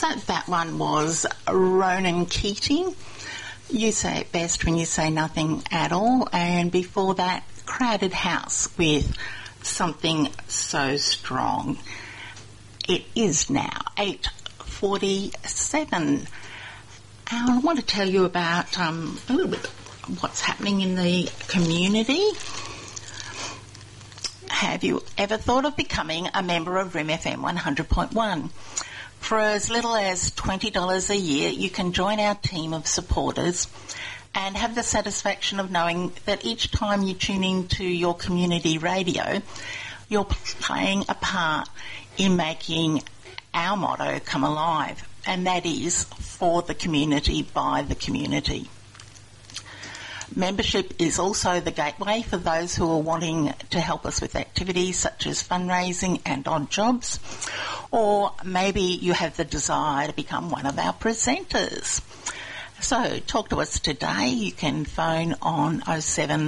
So that one was Ronan Keating. You say it best when you say nothing at all. And before that, Crowded House with Something So Strong. It is now 8:47. I want to tell you about a little bit of what's happening in the community. Have you ever thought of becoming a member of RIM FM 100.1? For as little as $20 a year, you can join our team of supporters and have the satisfaction of knowing that each time you tune into your community radio, you're playing a part in making our motto come alive, and that is for the community, by the community. Membership is also the gateway for those who are wanting to help us with activities such as fundraising and odd jobs, or maybe you have the desire to become one of our presenters. So talk to us today. You can phone on 07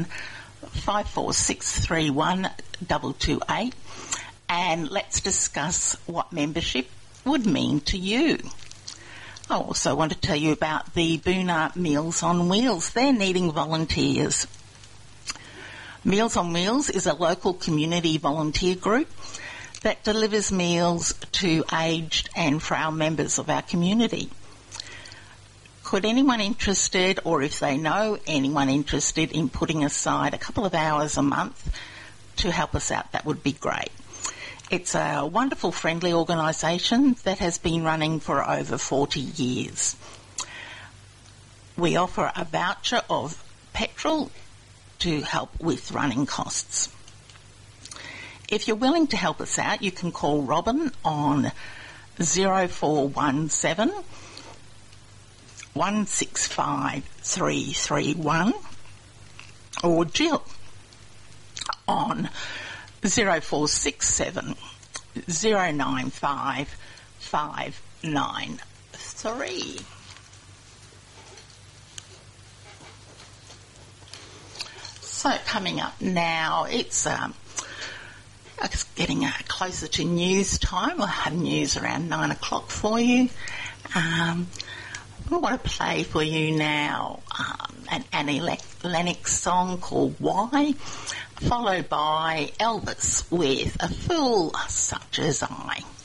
54631 228 and let's discuss what membership would mean to you. I also want to tell you about the Boonah Meals on Wheels. They're needing volunteers. Meals on Wheels is a local community volunteer group that delivers meals to aged and frail members of our community. Could anyone interested, or if they know anyone interested in putting aside a couple of hours a month to help us out, that would be great. It's a wonderful, friendly organisation that has been running for over 40 years. We offer a voucher of petrol to help with running costs. If you're willing to help us out, you can call Robin on 0417 165 331 or Jill on 0467 095 593. So coming up now, it's getting closer to news time. We'll have news around 9 o'clock for you. I want to play for you now an Annie Lennox song called Why, followed by Elvis with A Fool Such As I.